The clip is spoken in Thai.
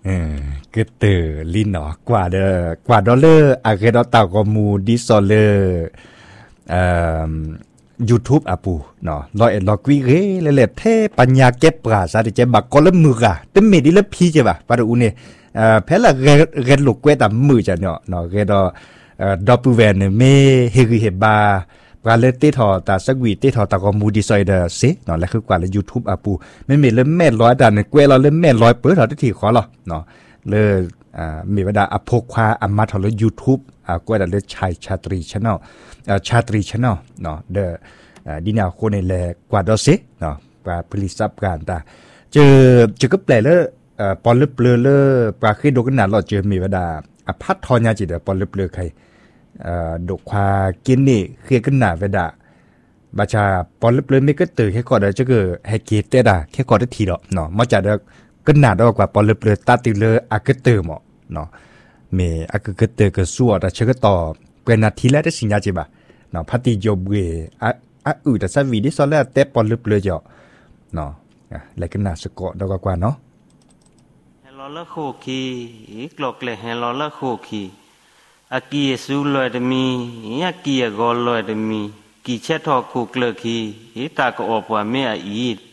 ก็เตอลินเนาะกว่าดอลลาร์อะเกดอตาก็มูดิซอลเลอร์YouTube อ่ะปูเนาะรอกุยเรเลเทปัญญาเก็บปราซาดิเจบักก็ละมือกะเต็มเมดิละพีเจบ่ะปาดูเนี่ยเพละเรลูกเวตามือจะเนาะเรดดอปูเวนเมเฮริเฮบาปราเลติทอตาสักวีติทอตาก็มูดิซอยเดอเซเนาะแล้วคือกว่าละ YouTube อ่ะปูไม่มีละแม่ร้อยดานเกวเราละแม่ร้อยเปิดเฮาได้ทีขอหรอเนาะเลยมีเวลาอภควาอำมาทอล YouTube กว่าดาเลยชาตรี channel ชาตรี channel เนาะเดดีนาโคในแลกว่าดอเซเนาะปลาผลิตทรัพย์การตาเจอก็แปลแล้วปอลเปลือเลปลาคือดกันหนาเราเจอมีเวลาพัดทอนยาจิตปอลเปลือใครดกควากินนี่คือกันหนาเวลาบาชาปอลเปลือไม่ก็ตื่นแค่ก่อนเดี๋ยวจะเกิดให้เกตได้แค่ก่อนได้ทีเนาะเนาะมาจากเด็กกันหนาดอกว่าปอลเปลือตาติเลอก็ตื่นหมดเนาะเมก็ตื่นก็สู้แต่เชื่อก็ต่อเป็นนาทีแล้วได้สิญญาจิบะเนาะพัติโยบเวแต่สวีดิสแล้วแต่ปอลเปลือจ่อเนาะอะไรกันหนาสกอดอกกว่าเนาะเฮลลโคคีกลอกเลเฮลลโคคีอากีสูลอยดมีอากีกอลอยดมีกีเชทอคูกเลคีตากออปว่าเมอี